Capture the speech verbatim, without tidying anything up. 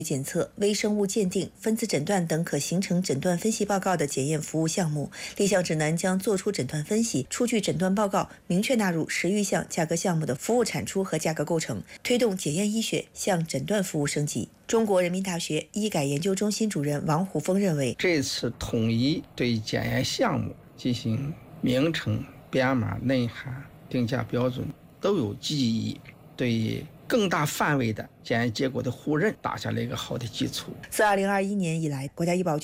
检测、微生物鉴定、分子诊断等可形成诊断分析报告的检验服务项目。立项指南将作出诊断分析、出具诊断报告，明确纳入十余项价格项目的服务产出和价格构成，推动检验医学向诊断服务升级。中国人民大学医改研究中心主任王虎峰认为， 这次统一对检验项目进行名称、编码、内涵、定价标准都有积极意义，对更大范围的检验结果的互认打下了一个好的基础。 自二零二一年以来，国家医保局